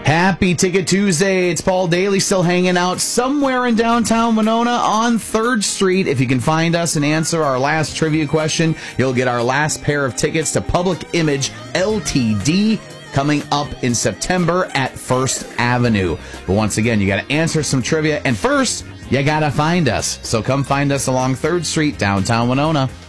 Happy Ticket Tuesday. It's Paul Daly still hanging out somewhere in downtown Winona on 3rd Street. If you can find us and answer our last trivia question, you'll get our last pair of tickets to Public Image LTD coming up in September at First Avenue. But once again, you got to answer some trivia, and first, you got to find us. So come find us along 3rd Street, downtown Winona.